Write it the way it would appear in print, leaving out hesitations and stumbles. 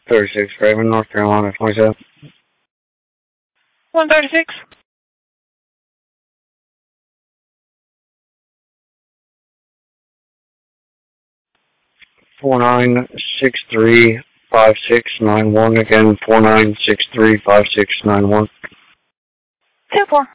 36 Craven, North Carolina, 27. 136. 49635691, again, 49635691. 2-4.